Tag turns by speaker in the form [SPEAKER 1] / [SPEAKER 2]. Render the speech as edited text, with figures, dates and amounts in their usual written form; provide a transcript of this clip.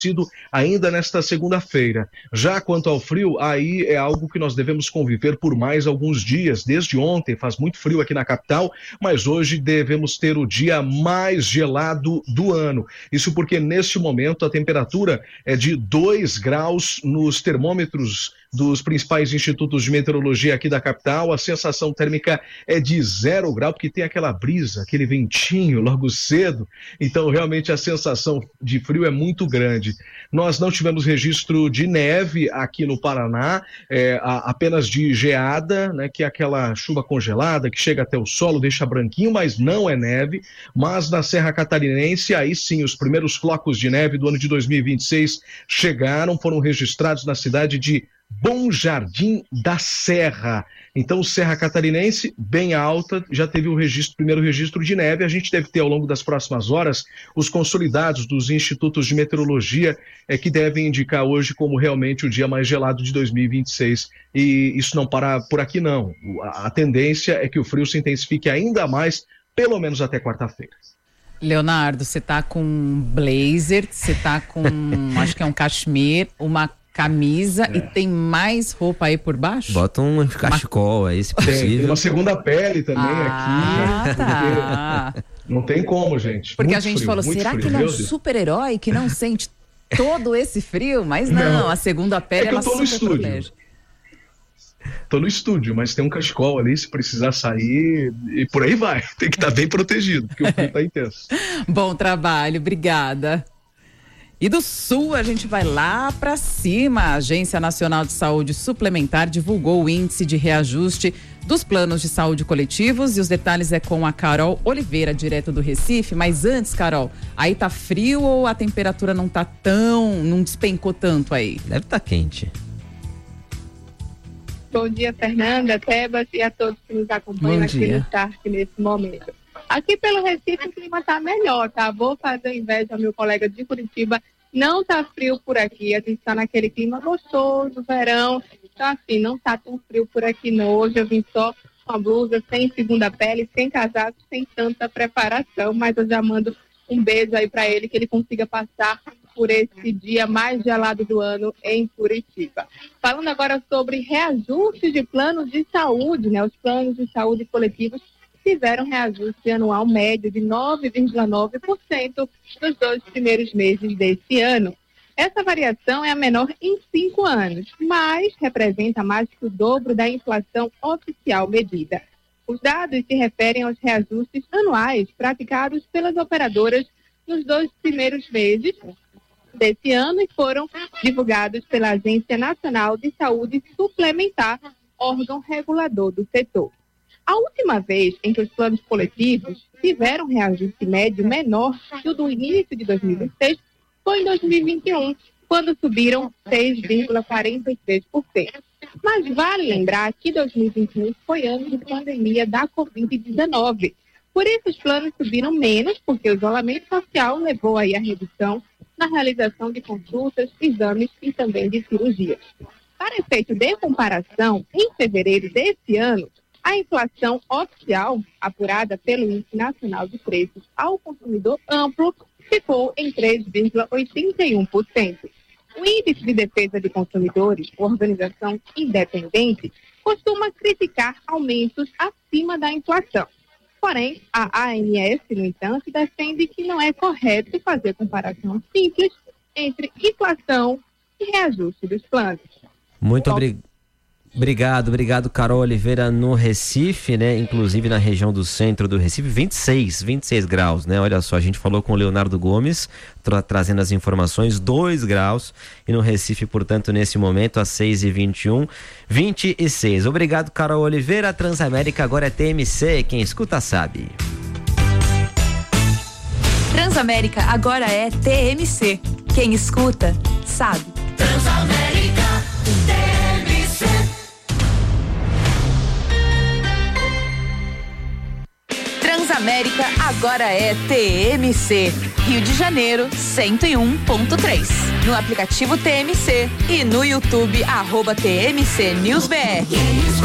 [SPEAKER 1] ainda nesta segunda-feira. Já quanto ao frio, aí é algo que nós devemos conviver por mais alguns dias. Desde ontem faz muito frio aqui na capital, mas hoje devemos ter o dia mais gelado do ano. Isso porque neste momento a temperatura é de 2 graus nos termômetros dos principais institutos de meteorologia aqui da capital. A sensação térmica é de 0 grau, porque tem aquela brisa, aquele ventinho logo cedo. Então realmente a sensação de frio é muito grande. Nós não tivemos registro de neve aqui no Paraná, apenas de geada, né, que é aquela chuva congelada que chega até o solo, deixa branquinho, mas não é neve. Mas na Serra Catarinense, aí sim, os primeiros flocos de neve do ano de 2026 chegaram, foram registrados na cidade de Bom Jardim da Serra. Então, Serra Catarinense, bem alta, já teve o primeiro registro de neve. A gente deve ter, ao longo das próximas horas, os consolidados dos institutos de meteorologia que devem indicar hoje como realmente o dia mais gelado de 2026. E isso não para por aqui, não. A tendência é que o frio se intensifique ainda mais, pelo menos até quarta-feira.
[SPEAKER 2] Leonardo, você tá com um blazer, você tá com, acho que é um cachemir, uma camisa e tem mais roupa aí por baixo?
[SPEAKER 3] Bota um cachecol aí, se possível.
[SPEAKER 1] Tem uma segunda pele também aqui.
[SPEAKER 2] Tá.
[SPEAKER 1] Não tem como, gente.
[SPEAKER 2] Porque
[SPEAKER 1] muito
[SPEAKER 2] a gente
[SPEAKER 1] frio,
[SPEAKER 2] falou, será que ele é um super-herói que não sente todo esse frio? Mas não, a segunda pele ela super protege.
[SPEAKER 1] Tô no estúdio, mas tem um cachecol ali, se precisar sair, e por aí vai. Tem que estar bem protegido, porque o frio tá intenso.
[SPEAKER 2] Bom trabalho, obrigada. E do Sul, a gente vai lá para cima. A Agência Nacional de Saúde Suplementar divulgou o índice de reajuste dos planos de saúde coletivos. E os detalhes é com a Carol Oliveira, direto do Recife. Mas antes, Carol, aí tá frio ou a temperatura não despencou tanto aí?
[SPEAKER 3] Deve estar quente.
[SPEAKER 4] Bom dia, Fernanda, Tebas e a todos que nos acompanham aqui no Start nesse momento. Aqui pelo Recife o clima tá melhor, tá? Vou fazer inveja ao meu colega de Curitiba. Não tá frio por aqui, a gente tá naquele clima gostoso, verão. Então assim, não tá tão frio por aqui não. Hoje eu vim só com a blusa, sem segunda pele, sem casaco, sem tanta preparação. Mas eu já mando um beijo aí para ele, que ele consiga passar por esse dia mais gelado do ano em Curitiba. Falando agora sobre reajuste de planos de saúde, né? Os planos de saúde coletivos tiveram reajuste anual médio de 9,9% nos 2 primeiros meses desse ano. Essa variação é a menor em 5 anos, mas representa mais que o dobro da inflação oficial medida. Os dados se referem aos reajustes anuais praticados pelas operadoras nos 2 primeiros meses desse ano e foram divulgados pela Agência Nacional de Saúde Suplementar, órgão regulador do setor. A última vez em que os planos coletivos tiveram reajuste médio menor que o do início de 2026 foi em 2021, quando subiram 6,43%. Mas vale lembrar que 2021 foi ano de pandemia da Covid-19. Por isso, os planos subiram menos, porque o isolamento social levou aí a redução na realização de consultas, exames e também de cirurgias. Para efeito de comparação, em fevereiro desse ano, a inflação oficial, apurada pelo Índice Nacional de Preços ao Consumidor Amplo, ficou em 3,81%. O Índice de Defesa de Consumidores, organização independente, costuma criticar aumentos acima da inflação. Porém, a ANS, no entanto, defende que não é correto fazer comparação simples entre inflação e reajuste dos planos.
[SPEAKER 3] Muito obrigado, Carol Oliveira, no Recife, né? Inclusive na região do centro do Recife, 26 graus, né? Olha só, a gente falou com o Leonardo Gomes, trazendo as informações, 2 graus, e no Recife, portanto, nesse momento, às 6h21, 26. Obrigado, Carol Oliveira. Transamérica agora é TMC, quem escuta sabe.
[SPEAKER 5] Transamérica agora é TMC, quem escuta sabe.
[SPEAKER 6] Transamérica TMC.
[SPEAKER 5] Transamérica agora é TMC, Rio de Janeiro 101.3. No aplicativo TMC e no YouTube @TMC News BR.